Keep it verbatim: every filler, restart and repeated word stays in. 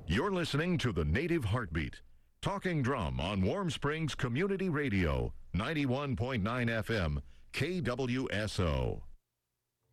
You're listening to the Native Heartbeat, Talking Drum on Warm Springs Community Radio, ninety-one point nine F M, K W S O.